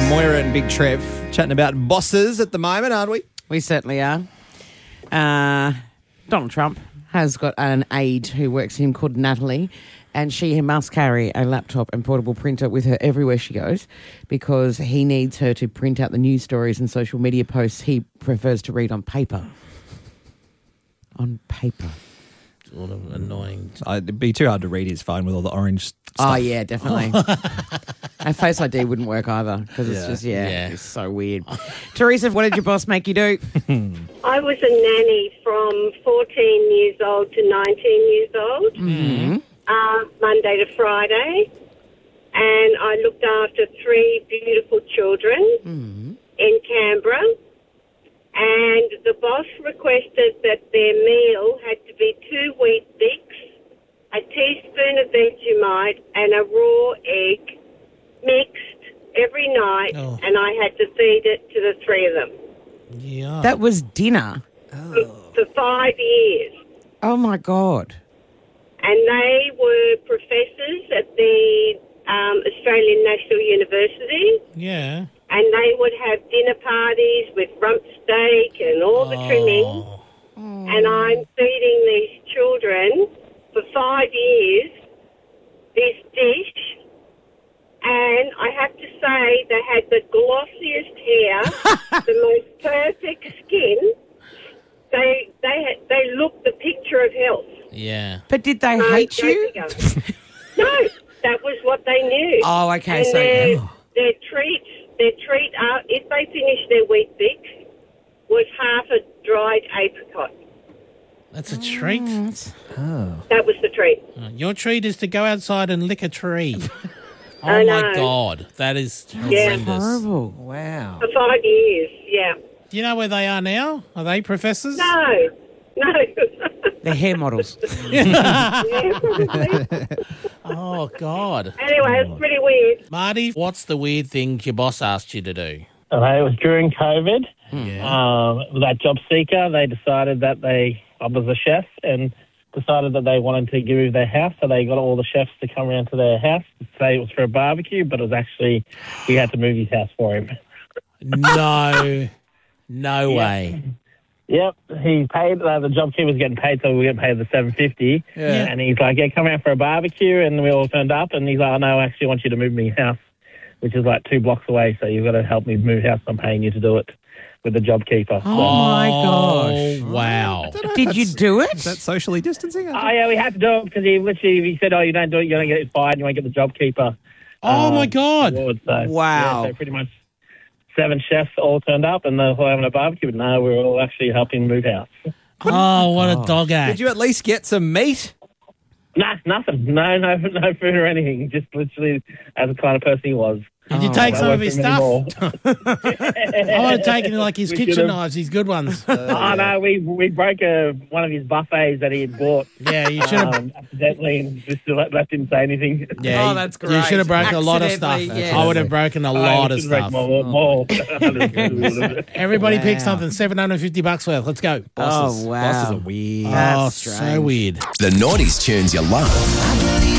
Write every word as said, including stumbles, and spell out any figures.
Moira and Big Trev chatting about bosses at the moment, aren't we? We certainly are. Uh, Donald Trump has got an aide who works for him called Natalie, and she must carry a laptop and portable printer with her everywhere she goes because he needs her to print out the news stories and social media posts he prefers to read on paper. On paper. Sort of annoying. It'd be too hard to read his phone with all the orange stuff. Oh, yeah, definitely. And Face I D wouldn't work either because it's Yeah. just, yeah, Yeah. it's so weird. Teresa, what did your boss make you do? I was a nanny from fourteen years old to nineteen years old, Mm-hmm. uh, Monday to Friday, and I looked after three beautiful children Mm-hmm. in Canberra, and the boss requested that their meal had to be two wheat bix, a teaspoon of Vegemite, and a raw egg mixed every night, Oh. and I had to feed it to the three of them Yeah. That was dinner. for, for five years. Oh, my God. And they were professors at the um, Australian National University, yeah. and they would have dinner parties with rump steak and all the trimmings. Oh. And I'm feeding these children for five years this dish, and I have to say they had the glossiest hair, the most perfect skin. They they had, they looked the picture of health. Yeah. But did they No, hate no you? figure. No, that was what they knew. Oh, okay, And so- their, oh. their treats, their treat, uh, if they finished their wheat bix, was half a dried apricot. That's a treat. That was the treat. Uh, Your treat is to go outside and lick a tree. Oh, I my know. God. That is Yeah. horrendous. Horrible. Wow. For five years, yeah. Do you know where they are now? Are they professors? No, no. They're hair models. Yeah, probably. Oh, God. Anyway, it's pretty weird. Marty, what's the weird thing your boss asked you to do? Okay, it was during COVID. Yeah. Um, with that job seeker, they decided that they, I was a chef, and decided that they wanted to move their house, so they got all the chefs to come around to their house to say it was for a barbecue, but it was actually, we had to move his house for him. No. No way. Yep, he paid, uh, the job keeper was getting paid, so we were getting paid the seven fifty. Yeah. And he's like, yeah, come around for a barbecue, and we all turned up, and he's like, oh, no, I actually want you to move me house, which is like two blocks away, so you've got to help me move house. I'm paying you to do it with the job keeper. Oh, my gosh. Oh, wow. Did you do it? Is that socially distancing? Oh, yeah, we had to do it because he literally he said, oh, you don't do it, you're going to get fired, and you won't get the job keeper. Oh, um, my God. award. So, Wow. Yeah, so pretty much seven chefs all turned up, and they were having a barbecue, but no, we were all actually helping move house. Oh, what a dog act. Did you at least get some meat? Nah, nothing. No, no, no food or anything. Just literally as the kind of person he was. Did you take I some of won't his bring stuff? any I would have taken like his We kitchen should've. knives, his good ones. Oh, no, we we broke a, one of his buffets that he had bought Yeah, you should have. um, accidentally and just let, left him say anything. Yeah, Oh, you- that's You great. should have broken a lot of stuff. Accidentally, yes. I would have broken a lot of stuff. More, more. Everybody pick Wow. something, seven hundred fifty bucks worth. Let's go. Oh, wow. Bosses are weird. That's oh, strange. so weird. The Naughties tunes you love.